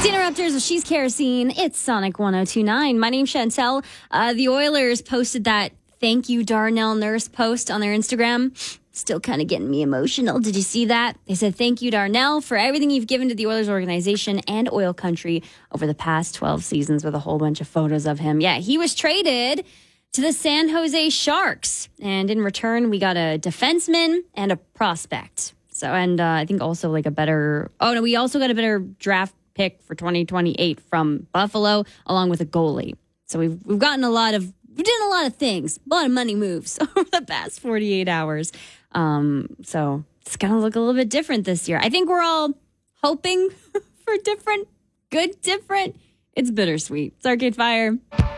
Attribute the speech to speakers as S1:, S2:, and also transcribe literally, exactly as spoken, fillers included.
S1: The Interrupters, she's Kerosene. It's Sonic one oh two point nine. My name's Chantel. Uh, the Oilers posted that thank you Darnell Nurse post on their Instagram. Still kind of getting me emotional. Did you see that? They said, thank you, Darnell, for everything you've given to the Oilers organization and Oil Country over the past twelve seasons, with a whole bunch of photos of him. Yeah, he was traded to the San Jose Sharks. And in return, we got a defenseman and a prospect. So, and uh, I think also like a better, oh no, we also got a better draft pick for twenty twenty-eight from Buffalo, along with a goalie. So we've we've gotten a lot of, we've done a lot of things, a lot of money moves over the past forty-eight hours. Um, so it's going to look a little bit different this year. I think we're all hoping for different, good different. It's bittersweet. It's Arcade Fire.